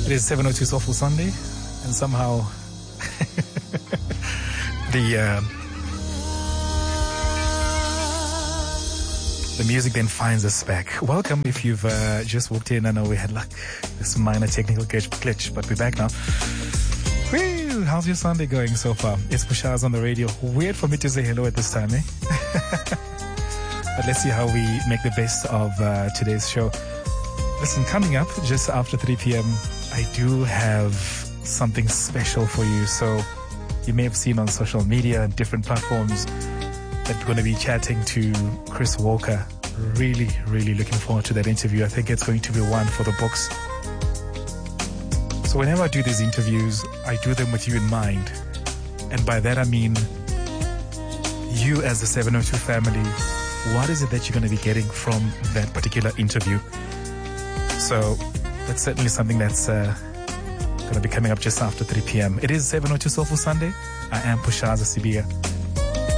It is 7:02 Soulful Sunday, and somehow the music then finds us back. Welcome if you've just walked in. I know we had this minor technical glitch, but we're back now. Woo, how's your Sunday going so far? It's Pushaz on the radio. Weird for me to say hello at this time, eh? But let's see how we make the best of today's show. Listen, coming up just after 3 p.m., I do have something special for you. So you may have seen on social media and different platforms that we're going to be chatting to Chris Walker. Really, really looking forward to that interview. I think it's going to be one for the books. So whenever I do these interviews, I do them with you in mind. And by that I mean you as the 702 family. What is it that you're going to be getting from that particular interview? So that's certainly something that's going to be coming up just after 3 p.m. It is 702 Soulful Sunday. I am Pushaz Sibiya.